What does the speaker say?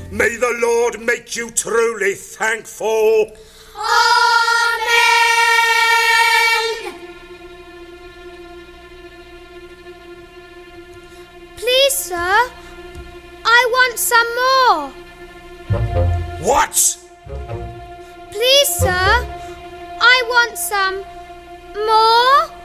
May the Lord make you truly thankful. Amen! Please, sir, I want some more. What? Please, sir, I want some more.